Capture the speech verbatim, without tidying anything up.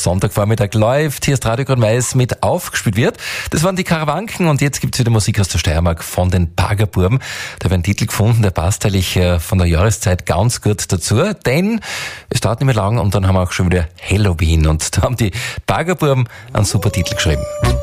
Sonntagvormittag läuft. Hier ist Radio Grün-Weiß mit aufgespielt wird. Das waren die Karawanken und jetzt gibt's wieder Musik aus der Steiermark von den Baggerburben. Da habe ich einen Titel gefunden, der passt eigentlich von der Jahreszeit ganz gut dazu, denn es dauert nicht mehr lang und dann haben wir auch schon wieder Halloween und da haben die Baggerburben einen super Titel geschrieben.